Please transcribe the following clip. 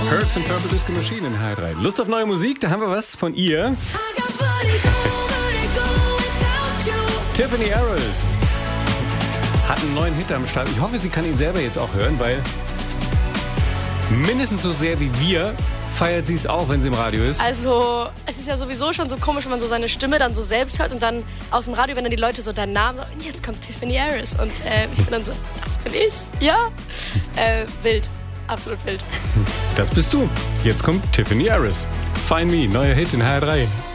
Hurts and Purple Disco Machine in HR3. Lust auf neue Musik? Da haben wir was von ihr. Tiffany Harris hat einen neuen Hit am Start. Ich hoffe, sie kann ihn selber jetzt auch hören, weil mindestens so sehr wie wir feiert sie es auch, wenn sie im Radio ist. Also, es ist ja sowieso schon so komisch, wenn man so seine Stimme dann so selbst hört und dann aus dem Radio, wenn dann die Leute so deinen Namen sagen, und jetzt kommt Tiffany Harris. Und ich bin dann so, das bin ich? Ja. Wild. Absolut wild. Das bist du. Jetzt kommt Tiffany Harris. Find Me, neuer Hit in HR3.